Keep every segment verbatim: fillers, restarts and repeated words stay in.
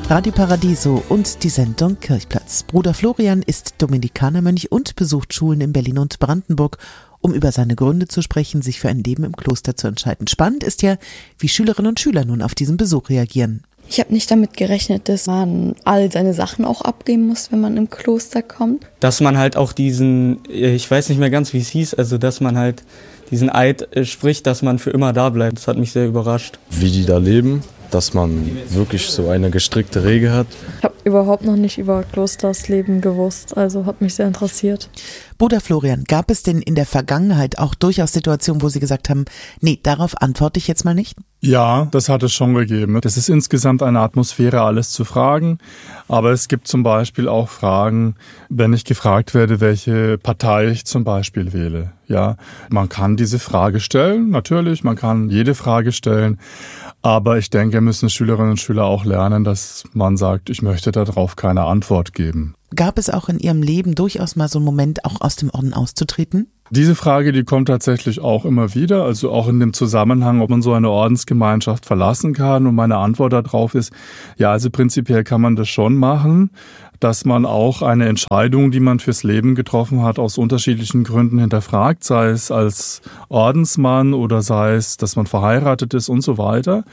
Radio Paradiso und die Sendung Kirchplatz. Bruder Florian ist Dominikanermönch und besucht Schulen in Berlin und Brandenburg, um über seine Gründe zu sprechen, sich für ein Leben im Kloster zu entscheiden. Spannend ist ja, wie Schülerinnen und Schüler nun auf diesen Besuch reagieren. Ich habe nicht damit gerechnet, dass man all seine Sachen auch abgeben muss, wenn man im Kloster kommt. Dass man halt auch diesen, ich weiß nicht mehr ganz, wie es hieß, also dass man halt diesen Eid spricht, dass man für immer da bleibt. Das hat mich sehr überrascht. Wie die da leben, dass man wirklich so eine gestrickte Regel hat. Ich habe überhaupt noch nicht über Klostersleben gewusst, also hat mich sehr interessiert. Bruder Florian, gab es denn in der Vergangenheit auch durchaus Situationen, wo Sie gesagt haben, nee, darauf antworte ich jetzt mal nicht? Ja, das hat es schon gegeben. Das ist insgesamt eine Atmosphäre, alles zu fragen. Aber es gibt zum Beispiel auch Fragen, wenn ich gefragt werde, welche Partei ich zum Beispiel wähle. Ja, man kann diese Frage stellen, natürlich, man kann jede Frage stellen. Aber ich denke, müssen Schülerinnen und Schüler auch lernen, dass man sagt, ich möchte darauf keine Antwort geben. Gab es auch in Ihrem Leben durchaus mal so einen Moment, auch aus dem Orden auszutreten? Diese Frage, die kommt tatsächlich auch immer wieder, also auch in dem Zusammenhang, ob man so eine Ordensgemeinschaft verlassen kann. Und meine Antwort darauf ist, ja, also prinzipiell kann man das schon machen, dass man auch eine Entscheidung, die man fürs Leben getroffen hat, aus unterschiedlichen Gründen hinterfragt, sei es als Ordensmann oder sei es, dass man verheiratet ist und so weiter.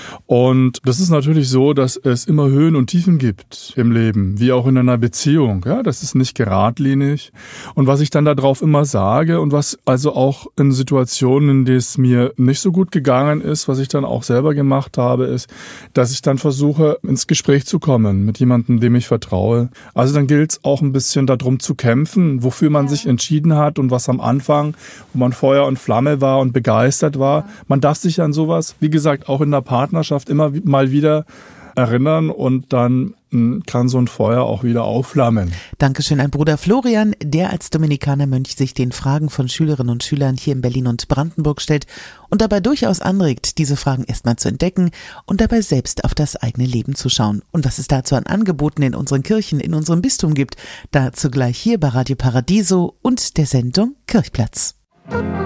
Und das ist natürlich so, dass es immer Höhen und Tiefen gibt im Leben, wie auch in einer Beziehung. Ja, das ist nicht geradlinig. Und was ich dann darauf immer sage und was also auch in Situationen, in denen es mir nicht so gut gegangen ist, was ich dann auch selber gemacht habe, ist, dass ich dann versuche, ins Gespräch zu kommen mit jemandem, dem ich vertraue. Also dann gilt es auch ein bisschen darum zu kämpfen, wofür man sich entschieden hat und was am Anfang, wo man Feuer und Flamme war und begeistert war. Man darf sich an sowas, wie gesagt, auch in der Partnerschaft immer mal wieder erinnern und dann kann so ein Feuer auch wieder aufflammen. Dankeschön an Bruder Florian, der als Dominikanermönch sich den Fragen von Schülerinnen und Schülern hier in Berlin und Brandenburg stellt und dabei durchaus anregt, diese Fragen erstmal zu entdecken und dabei selbst auf das eigene Leben zu schauen. Und was es dazu an Angeboten in unseren Kirchen, in unserem Bistum gibt, dazu gleich hier bei Radio Paradiso und der Sendung Kirchplatz.